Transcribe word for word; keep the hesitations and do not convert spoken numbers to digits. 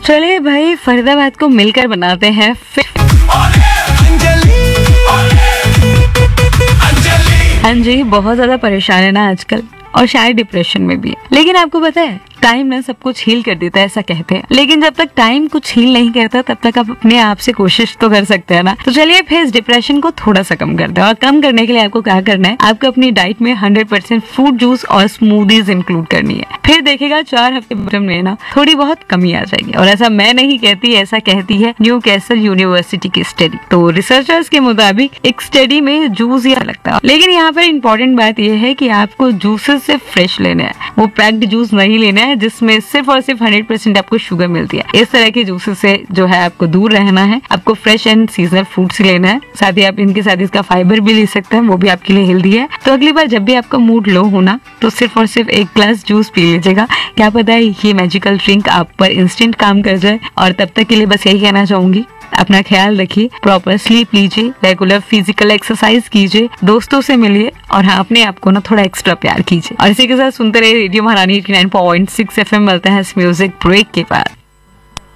चलिए भाई, फरीदाबाद को मिलकर बनाते हैं फिर। हाँ जी, बहुत ज्यादा परेशान है ना आजकल, और शायद डिप्रेशन में भी है। लेकिन आपको पता है, टाइम ना सब कुछ हील कर देता है, ऐसा कहते हैं। लेकिन जब तक टाइम कुछ हील नहीं करता, तब तक आप अपने आप से कोशिश तो कर सकते हैं ना। तो चलिए फिर इस डिप्रेशन को थोड़ा सा कम करते हैं। और कम करने के लिए आपको क्या करना है, आपको अपनी डाइट में हंड्रेड परसेंट फ्रूट जूस और स्मूदीज इंक्लूड करनी है। फिर देखेगा चार हफ्ते में ना थोड़ी बहुत कमी आ जाएगी। और ऐसा मैं नहीं कहती, ऐसा कहती है न्यू कैसल यूनिवर्सिटी की स्टडी। तो रिसर्चर्स के मुताबिक एक स्टडी में जूस ही लगता है। लेकिन यहाँ पर इम्पोर्टेंट बात यह है कि आपको जूसेस से फ्रेश लेना है, वो पैक्ड जूस नहीं लेना है जिसमें सिर्फ और सिर्फ हंड्रेड परसेंट आपको शुगर मिलती है। इस तरह के जूसेस से जो है आपको दूर रहना है। आपको फ्रेश एंड सीजनल फ्रूट्स लेना है, साथ ही आप इनके साथ इसका फाइबर भी ले सकते हैं, वो भी आपके लिए हेल्दी है। तो अगली बार जब भी आपका मूड लो होना, तो सिर्फ और सिर्फ एक ग्लास जूस पी लीजिएगा। क्या पता है ये मैजिकल ड्रिंक आप पर इंस्टेंट काम कर जाए। और तब तक के लिए बस यही कहना चाहूंगी, अपना ख्याल रखिए, प्रॉपर स्लीप लीजिए, रेगुलर फिजिकल एक्सरसाइज कीजिए, दोस्तों से मिलिए, और हाँ, अपने आप को ना थोड़ा एक्स्ट्रा प्यार कीजिए। और इसी के साथ सुनते रहिए रेडियो महारानी eighty nine point six F M. मिलते हैं इस म्यूजिक ब्रेक के बाद।